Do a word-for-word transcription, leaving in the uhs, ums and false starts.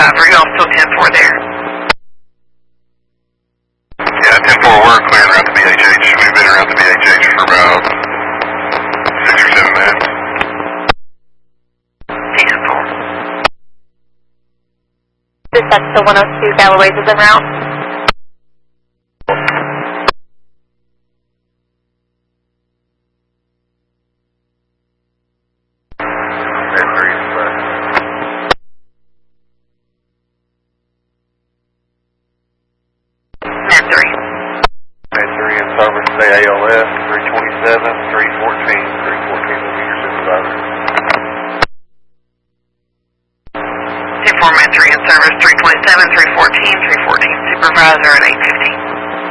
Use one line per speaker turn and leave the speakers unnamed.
five. Are you all still ten four there?
Yeah, ten four, we're clearing around the B H H. We've been around the B H H for about six or seven minutes.
ten four.
Dispatch to one oh two Galloway's is en route.
A L S, three twenty-seven, three fourteen, three fourteen will be your supervisor.
ten four, man three in service, three twenty-seven, three fourteen, three fourteen supervisor at eight fifteen.